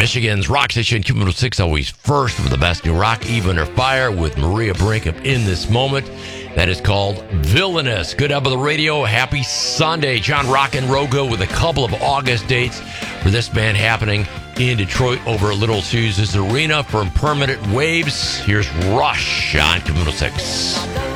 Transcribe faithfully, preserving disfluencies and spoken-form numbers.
Michigan's Rock Station, Q one oh six, always first with the best new rock, even or fire, with Maria Brinkup in this moment. That is called Villainous. Good up on the radio. Happy Sunday. John Rock-and-Rogo with a couple of August dates for this band happening in Detroit over at Little Caesars Arena from Permanent Waves. Here's Rush on Q one oh six.